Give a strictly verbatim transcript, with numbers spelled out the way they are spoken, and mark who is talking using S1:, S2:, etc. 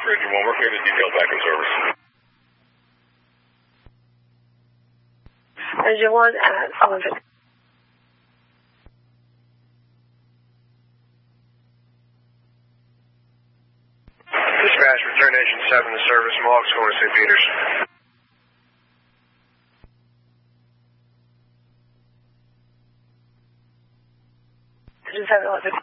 S1: Bridger one, we're here to detail back in service.
S2: Bridger one at Sullivan.
S3: Dispatch, return Nation seven to service. Mohawk's going to Saint Peters.
S2: Engine seven eleven.